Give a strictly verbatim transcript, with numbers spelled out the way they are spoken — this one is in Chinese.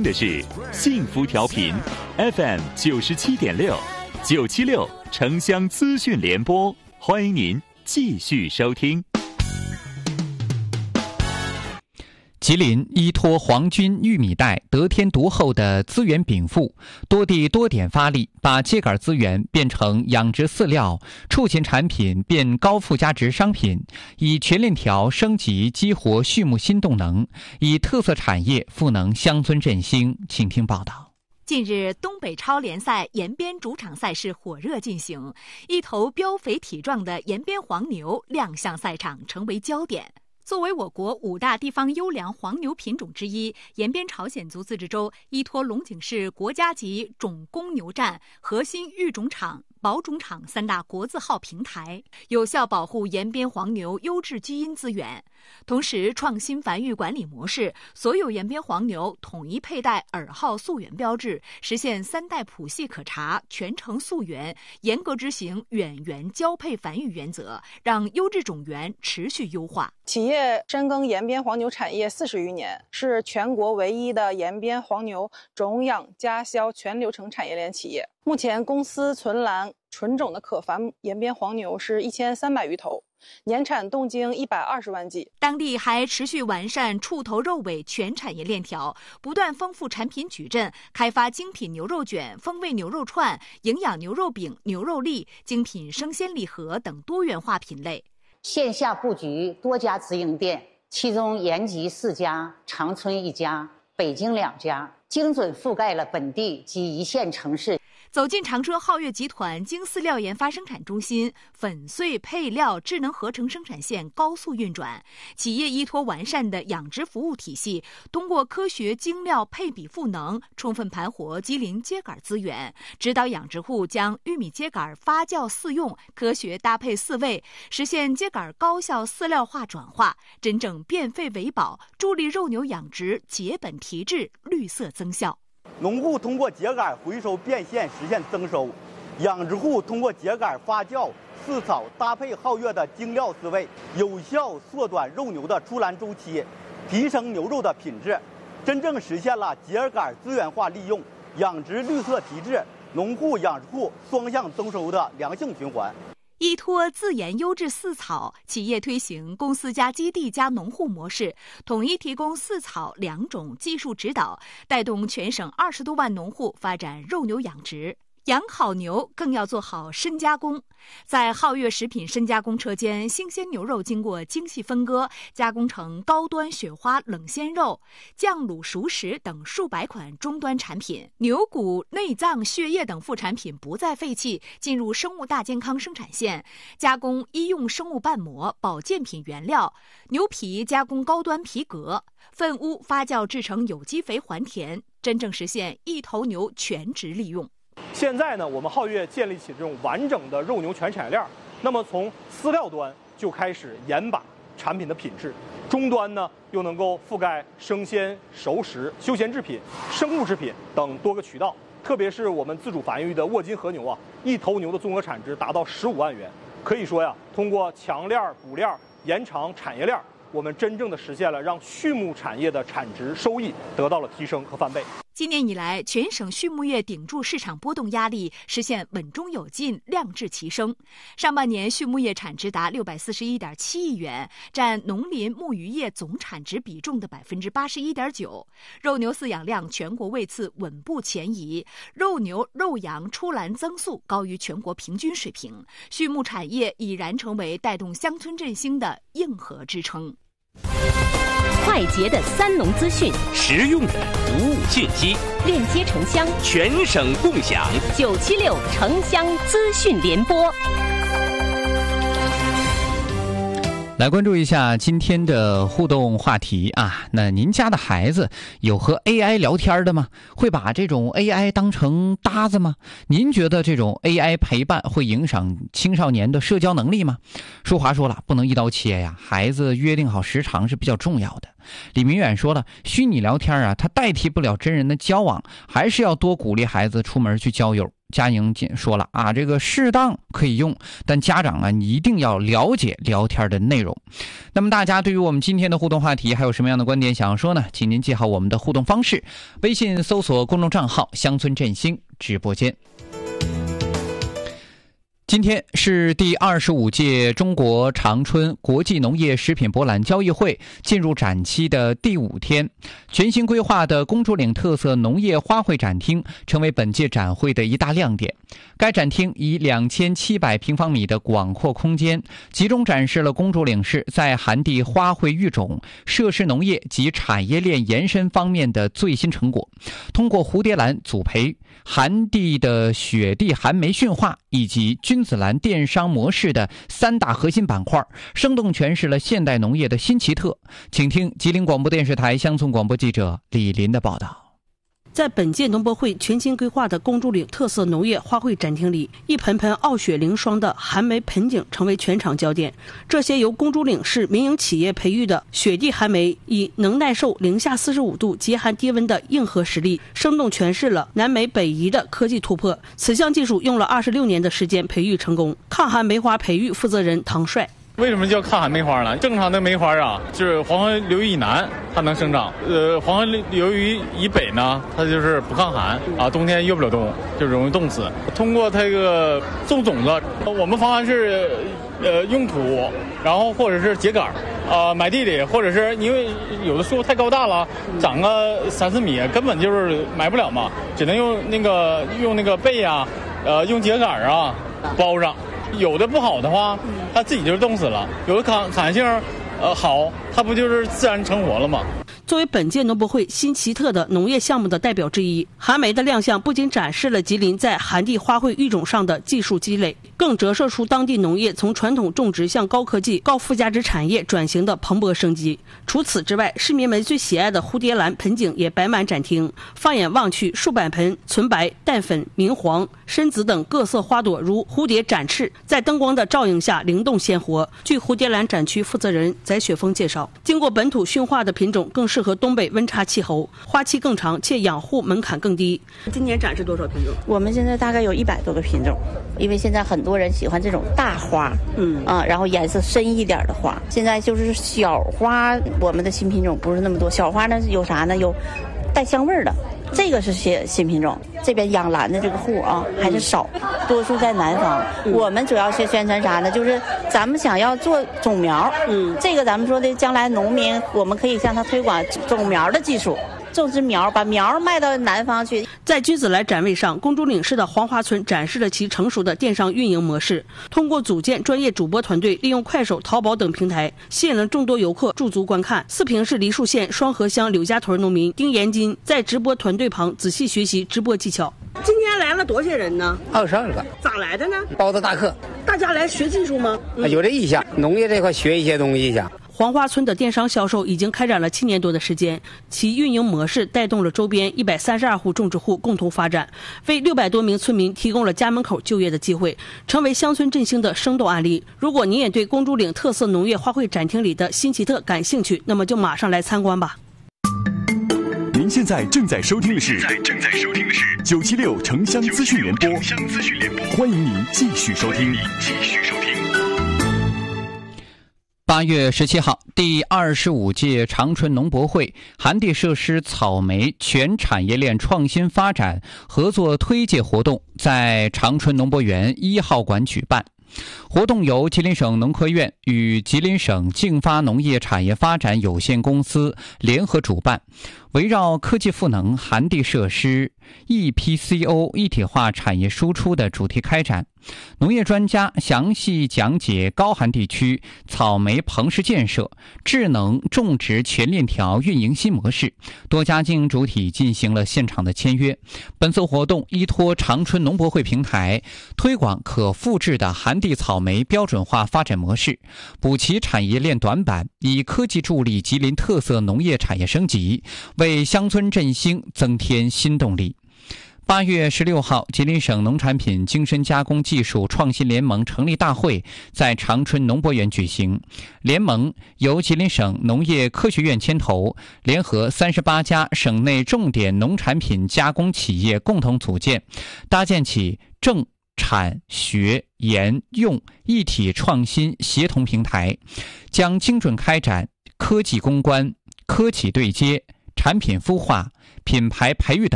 的是幸福调频 F M 九十七点六九七六城乡资讯联播，欢迎您继续收听。 吉林依托黄菌玉米带得天独厚的资源禀赋，多地多点发力，把秸秆资源变成养殖饲料，畜禽产品变高附加值商品，以全链条升级激活畜牧新动能，以特色产业赋能乡村振兴。请听报道。 近日，东北超联赛延边主场赛事火热进行，一头膘肥体壮的延边黄牛亮相赛场，成为焦点。作为我国五大地方优良黄牛品种之一，延边朝鲜族自治州依托龙井市国家级种公牛站、核心育种场、保种场三大国字号平台，有效保护延边黄牛优质基因资源。同时，创新繁育管理模式，所有延边黄牛统一佩戴耳号溯源标志，实现三代谱系可查、全程溯源，严格执行远源交配繁育原则，让优质种源持续优化。 企业深耕延边黄牛产业四十余年，是全国唯一的延边黄牛种养加销全流程产业链企业。目前公司存栏纯种的可繁延边黄牛是一千三百余头，年产动精一百二十万计。 当地还持续完善畜头肉尾全产业链条，不断丰富产品矩阵，开发精品牛肉卷、风味牛肉串、营养牛肉饼、牛肉粒、精品生鲜礼盒等多元化品类。 线下布局多家直营店，其中延吉四家、长春一家、北京两家，精准覆盖了本地及一线城市。 走进长春皓月集团精饲料研发生产中心，粉碎配料智能合成生产线高速运转。企业依托完善的养殖服务体系，通过科学精料配比赋能，充分盘活吉林秸秆资源，指导养殖户将玉米秸秆发酵饲用，科学搭配饲喂，实现秸秆高效饲料化转化，真正变废为宝，助力肉牛养殖节本提质、绿色增效。 农户通过秸秆回收变现实现增收，养殖户通过秸秆发酵、饲草搭配皓月的精料饲喂，有效缩短肉牛的出栏周期，提升牛肉的品质，真正实现了秸秆资源化利用、养殖绿色提质、农户养殖户双向增收的良性循环。 依托自研优质饲草，企业推行公司加基地加农户模式，统一提供饲草两种技术指导，带动全省二十多万农户发展肉牛养殖。养好牛更要做好深加工，在皓月食品深加工车间，新鲜牛肉经过精细分割，加工成高端雪花冷鲜肉、酱卤熟食等数百款终端产品。牛骨、内脏、血液等副产品不再废弃，进入生物大健康生产线，加工医用生物瓣膜、保健品原料。牛皮加工高端皮革，粪污发酵制成有机肥还田，真正实现一头牛全值利用。 现在呢，我们皓月建立起这种完整的肉牛全产业链，那么从饲料端就开始严把产品的品质，终端呢又能够覆盖生鲜、熟食、休闲制品、生物制品等多个渠道。特别是我们自主繁育的沃金和牛啊，一头牛的综合产值达到十五万元。可以说呀，通过强链补链延长产业链，我们真正的实现了让畜牧产业的产值收益得到了提升和翻倍。 今年以来，全省畜牧业顶住市场波动压力，实现稳中有进、量质齐升。上半年畜牧业产值达六百四十一点七亿元，占农林牧渔业总产值比重的百分之八十一点九。肉牛饲养量全国位次稳步前移，肉牛、肉羊出栏增速高于全国平均水平。畜牧产业已然成为带动乡村振兴的硬核支撑。 快捷的三农资讯， 实用的服务信息， 链接城乡， 全省共享。 九七六城乡资讯联播。 来关注一下今天的互动话题啊，那您家的孩子有和 A I 聊天的吗？会把这种 A I 当成搭子吗？您觉得这种 A I 陪伴会影响青少年的社交能力吗？淑华说了，不能一刀切呀，孩子约定好时长是比较重要的。李明远说了，虚拟聊天啊，它代替不了真人的交往，还是要多鼓励孩子出门去交友。 佳宁说了啊，这个适当可以用，但家长啊，你一定要了解聊天的内容。那么大家对于我们今天的互动话题还有什么样的观点想要说呢？请您记好我们的互动方式，微信搜索公众账号乡村振兴直播间。今天是第二十五届中国长春国际农业食品博览交易会进入展期的第五天，全新规划的公主岭特色农业花卉展厅成为本届展会的一大亮点。该展厅以两千七百平方米的广阔空间，集中展示了公主岭市在寒地花卉育种、设施农业及产业链延伸方面的最新成果。通过蝴蝶兰组培、寒地的雪地寒梅驯化以及君子兰电商模式的三大核心板块，生动诠释了现代农业的新奇特。请听吉林广播电视台乡村广播记者李林的报道。 在本届农博会全新规划的公主岭特色农业花卉展厅里，一盆盆傲雪凌霜的寒梅盆景成为全场焦点。这些由公主岭市民营企业培育的雪地寒梅，以能耐受零下四十五度极寒低温的硬核实力，生动诠释了南美北移的科技突破。此项技术用了二十六年的时间培育成功。抗寒梅花培育负责人唐帅。 为什么叫抗寒梅花呢？正常的梅花啊，就是黄河流域以南它能生长，呃，黄河流域以北呢，它就是不抗寒啊，冬天越不了冬，就容易冻死。通过它这个种种子，我们方案是，呃，用土，然后或者是秸秆，啊、呃，埋地里，或者是因为有的树太高大了，长个三四米，根本就是埋不了嘛，只能用那个用那个被啊，呃，用秸秆啊包上。有的不好的话，它自己就冻死了；有的抗寒性，呃好，它不就是自然成活了吗？ 作为本届农博会新奇特的农业项目的代表之一，寒梅的亮相不仅展示了吉林在寒地花卉育种上的技术积累，更折射出当地农业从传统种植向高科技、高附加值产业转型的蓬勃生机。除此之外，市民们最喜爱的蝴蝶兰盆景也摆满展厅。放眼望去，数百盆纯白、淡粉、明黄、深紫等各色花朵如蝴蝶展翅，在灯光的照映下灵动鲜活。据蝴蝶兰展区负责人翟雪峰介绍，经过本土驯化的品种更适合东北温差气候，花期更长，且养护门槛更低。今年展示多少品种？ 我们现在大概有一百多个品种，因为现在很多人喜欢这种大花，嗯啊，然后颜色深一点的花。现在就是小花，我们的新品种不是那么多。小花呢有啥呢？有带香味的，这个是新新品种。这边养兰的这个户啊还是少，多数在南方。嗯、我们主要是宣传啥呢？就是咱们想要做种苗，嗯，这个咱们说的将来农民，我们可以向他推广种苗的技术。种植苗，把苗卖到南方去。 在君子兰展位上，公主岭市的黄花村展示了其成熟的电商运营模式，通过组建专业主播团队，利用快手、淘宝等平台，吸引了众多游客驻足观看。四平市梨树县双河乡柳家屯农民丁延金在直播团队旁仔细学习直播技巧。今天来了多少人呢？ 二十二个。 咋来的呢？ 包的大课。 大家来学技术吗？ 嗯、有这意向，农业这块学一些东西一下。 黄花村的电商销售已经开展了七年多的时间，其运营模式带动了周边一百三十二户种植户共同发展，为六百多名村民提供了家门口就业的机会，成为乡村振兴的生动案例。如果您也对公主岭特色农业花卉展厅里的新奇特感兴趣，那么就马上来参观吧。 您现在正在收听的是正在收听的是九七六城乡资讯联播，欢迎您继续收听。继续收听。 八月十七号，第二十五届长春农博会寒地设施草莓全产业链创新发展合作推介活动在长春农博园一号馆举办。活动由吉林省农科院与吉林省竞发农业产业发展有限公司联合主办，围绕科技赋能寒地设施 E P C O 一体化产业输出的主题开展。农业专家详细讲解高寒地区草莓棚式建设、智能种植全链条运营新模式，多家经营主体进行了现场的签约。本次活动依托长春农博会平台，推广可复制的寒地草莓标准化发展模式，补齐产业链短板，以科技助力吉林特色农业产业升级，为乡村振兴增添新动力。 八月十六号，吉林省农产品精深加工技术创新联盟成立大会在长春农博园举行。联盟由吉林省农业科学院牵头，联合三十八家省内重点农产品加工企业共同组建，搭建起政产学研用一体创新协同平台，将精准开展科技攻关、科企对接、产品孵化、品牌培育等